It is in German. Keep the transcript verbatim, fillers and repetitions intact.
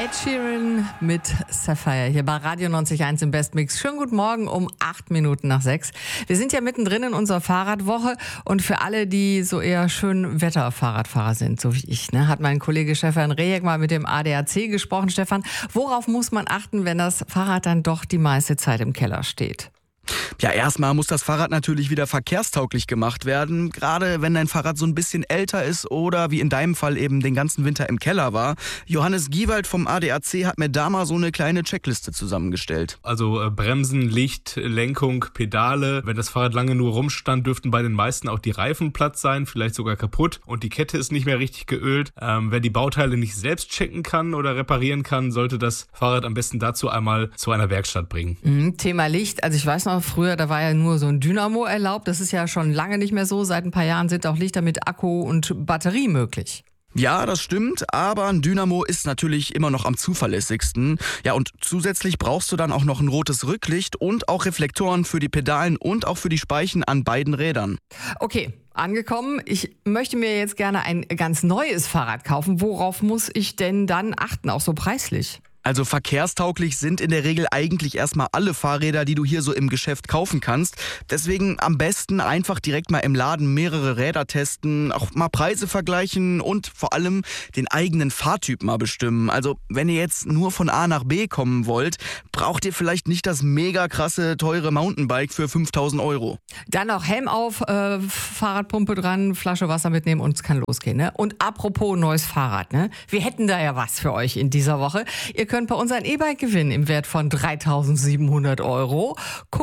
Ed Sheeran mit Sapphire hier bei Radio neunzig Komma eins im Bestmix. Schönen guten Morgen um acht Minuten nach sechs. Wir sind ja mittendrin in unserer Fahrradwoche und für alle, die so eher schön Wetter-Fahrradfahrer sind, so wie ich, ne, hat mein Kollege Stefan Rehek mal mit dem A D A C gesprochen. Stefan, worauf muss man achten, wenn das Fahrrad dann doch die meiste Zeit im Keller steht? Ja, erstmal muss das Fahrrad natürlich wieder verkehrstauglich gemacht werden, gerade wenn dein Fahrrad so ein bisschen älter ist oder wie in deinem Fall eben den ganzen Winter im Keller war. Johannes Giewald vom A D A C hat mir da mal so eine kleine Checkliste zusammengestellt. Also äh, Bremsen, Licht, Lenkung, Pedale. Wenn das Fahrrad lange nur rumstand, dürften bei den meisten auch die Reifen platt sein, vielleicht sogar kaputt und die Kette ist nicht mehr richtig geölt. Ähm, wer die Bauteile nicht selbst checken kann oder reparieren kann, sollte das Fahrrad am besten dazu einmal zu einer Werkstatt bringen. Mhm, Thema Licht, also ich weiß noch, früher, da war ja nur so ein Dynamo erlaubt. Das ist ja schon lange nicht mehr so. Seit ein paar Jahren sind auch Lichter mit Akku und Batterie möglich. Ja, das stimmt, aber ein Dynamo ist natürlich immer noch am zuverlässigsten. Ja, und zusätzlich brauchst du dann auch noch ein rotes Rücklicht und auch Reflektoren für die Pedalen und auch für die Speichen an beiden Rädern. Okay, angekommen. Ich möchte mir jetzt gerne ein ganz neues Fahrrad kaufen. Worauf muss ich denn dann achten, auch so preislich? Also verkehrstauglich sind in der Regel eigentlich erstmal alle Fahrräder, die du hier so im Geschäft kaufen kannst. Deswegen am besten einfach direkt mal im Laden mehrere Räder testen, auch mal Preise vergleichen und vor allem den eigenen Fahrtyp mal bestimmen. Also wenn ihr jetzt nur von A nach B kommen wollt, braucht ihr vielleicht nicht das mega krasse, teure Mountainbike für fünftausend Euro. Dann noch Helm auf, äh, Fahrradpumpe dran, Flasche Wasser mitnehmen und es kann losgehen. Ne? Und apropos neues Fahrrad, ne? Wir hätten da ja was für euch in dieser Woche. Ihr könnt bei uns ein E-Bike gewinnen im Wert von dreitausendsiebenhundert Euro.